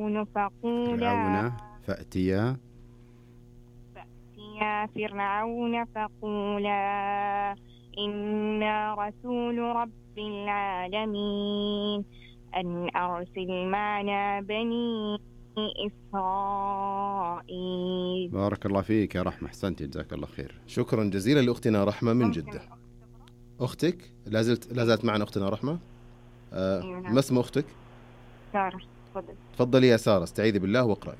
فقولا فأتيا يا فرعون فقولا إنا رسول رب العالمين أن أرسل معنا بني إسرائيل. بارك الله فيك يا رحمة، أحسنتي، جزاك الله خير. شكرا جزيلا لأختنا رحمة من جدة. أختك لا زالت معنا أختنا رحمة. ما اسم أختك؟ سارة. تفضلي يا سارة، استعيذي بالله واقرأي.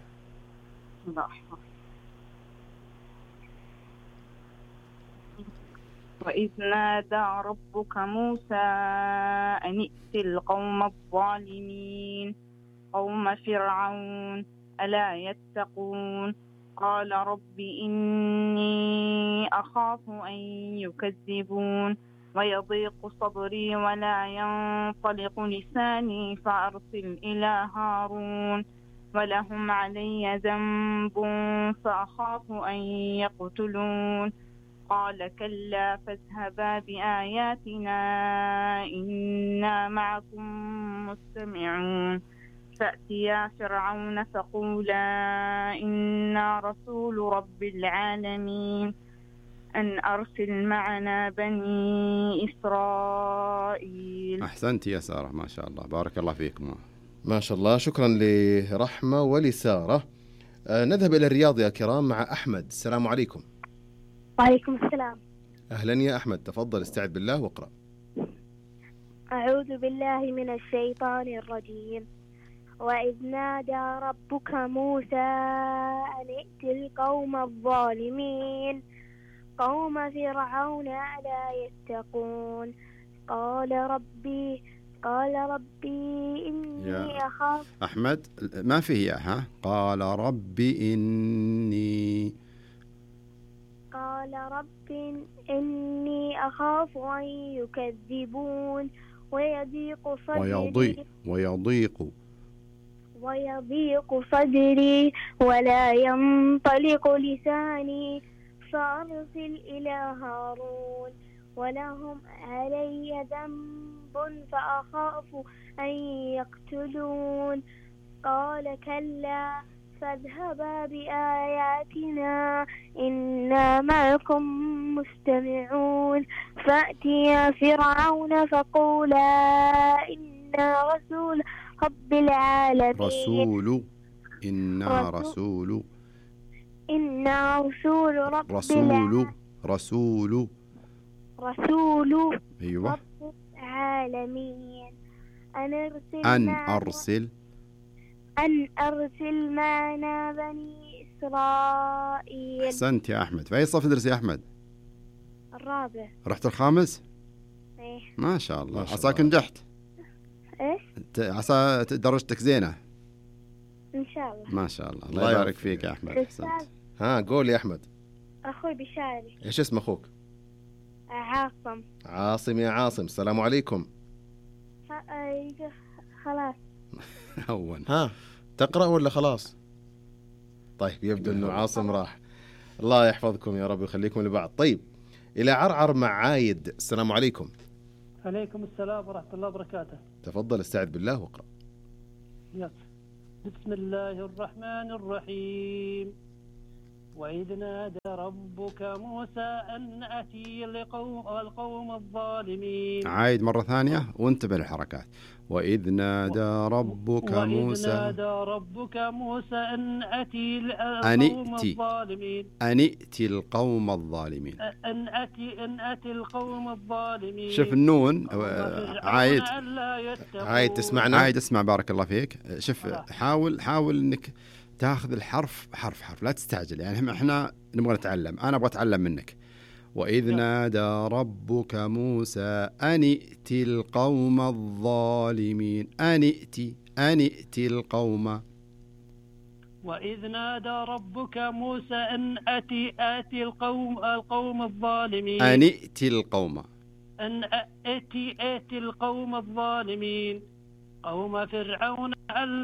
وإذ نادى ربك موسى أن ائت القوم الظالمين قوم فرعون ألا يتقون قال رب إني أخاف أن يكذبون ويضيق صدري ولا ينطلق لساني فأرسل إلى هارون ولهم علي ذنب فأخاف أن يقتلون قال كلا فاذهبا بآياتنا إنا معكم مستمعون فأتيا فرعون فقولا إنا رسول رب العالمين أن أرسل معنا بني إسرائيل. أحسنت يا سارة، ما شاء الله، بارك الله فيكم. ما شاء الله، شكرا لرحمة ولسارة. نذهب إلى الرياض يا كرام مع أحمد. السلام عليكم. وعليكم السلام. أهلا يا أحمد، تفضل، استعذ بالله واقرأ. أعوذ بالله من الشيطان الرجيم. وإذ نادى ربك موسى أن ائت القوم الظالمين قوم فرعون ألا يتقون قال ربي إني أخاف. أحمد ما فيه يا ها. قال ربي إني أخاف أن يكذبون ويضيق صدري ولا ينطلق لساني فأرسل إلى هارون ولهم علي ذنب فأخاف أن يقتلون قال كلا فاذهبا بآياتنا إنا معكم مستمعون فأتيا فرعون فقولا إنا رسول رب العالمين. إنا رسول أيوة. رب العالمين أن أرسل معنا بني إسرائيل. أحسنت يا أحمد. في أي صف تدرس يا أحمد؟ الرابع. رحت الخامس؟ إيه. ما شاء الله، عساك نجحت. إيش؟ عسى درجتك زينة إن شاء الله. ما شاء الله، الله يبارك فيك يا أحمد. أحسنت. قول يا أحمد. أخوي بشاري. إيش اسم أخوك؟ عاصم يا عاصم، السلام عليكم. خلاص. هون. تقرأ ولا خلاص؟ طيب، يبدو أنه عاصم راح. الله يحفظكم يا رب ويخليكم لبعض. طيب، إلى عرعر مع عايد. السلام عليكم. عليكم السلام ورحمة الله وبركاته. تفضل، استعذ بالله واقرأ. بسم الله الرحمن الرحيم. وإذ نادى ربك موسى أن أتي القوم الظالمين. عايد مرة ثانية وانتبه للحركات. وإذ نادى ربك موسى أن أتي القوم الظالمين. شوف النون. عايد تسمعنا؟ عايد اسمع، بارك الله فيك. شوف، حاول انك تاخذ الحرف حرف، لا تستعجل. يعني احنا نبغى نتعلم، انا ابغى اتعلم منك. وإذ نادى ربك موسى أن ائت القوم الظالمين. أن ائت القوم. وإذ نادى ربك موسى أن آتي القوم الظالمين. أن ائت القوم الظالمين قوم فرعون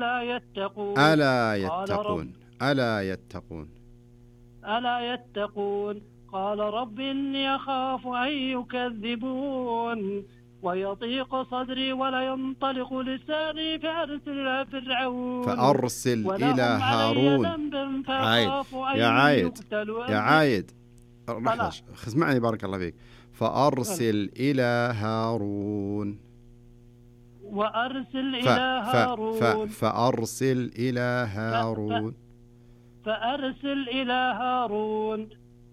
ألا يتقون قال رب إني أخاف أن يكذبون ويضيق صدري ولا ينطلق لساني فأرسل إلى فرعون فأرسل ولهم إلى علي هارون. ذنب فأخاف أن يا عايد يقتلوا. يا عايد طلع. اسمعني بارك الله فيك. فأرسل إلى هارون. وأرسل إلى هارون. فأرسل إلى هارون. فأرسل إلى هارون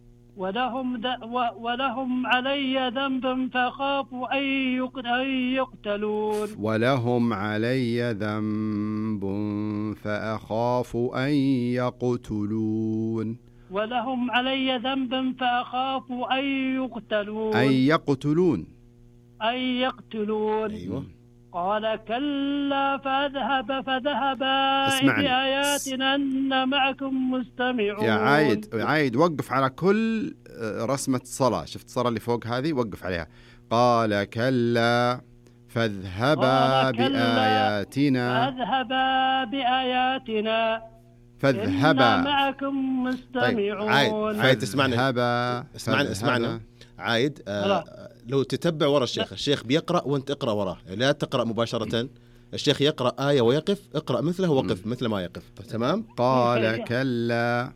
ولهم علي ذنب فأخاف أن يقتلون. ولهم علي ذنب فأخاف أن يقتلون. ولهم علي ذنب فأخاف أن يقتلون. أن يقتلون. أن يقتلون. أيوة. قال كلا فذهبا بآياتنا إن معكم مستمعون. يا عايد وقف على كل رسمة صلاة. شفت الصلاة اللي فوق هذه؟ وقف عليها. قال كلا فاذهبا بآياتنا. فاذهبا إن معكم مستمعون. طيب عايد اسمعنا. اسمعنا عايد. لو تتبع ورا الشيخ بيقرأ وانت اقرأ وراه، لا تقرأ مباشرة. الشيخ يقرأ آية ويقف، اقرأ مثله وقف مثل ما يقف. تمام؟ قال كلا.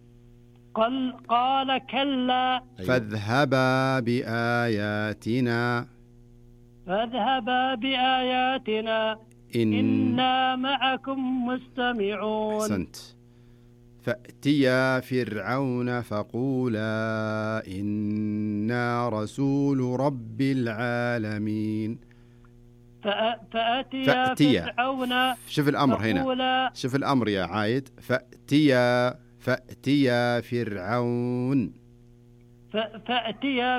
قال كلا. فاذهبا بآياتنا. إنا معكم مستمعون. أحسنت. فأتيا فرعون فقولا إنا رسول رب العالمين. فأتيا فرعون. شوف الأمر هنا. شوف الأمر يا عايد. فأتيا فرعون.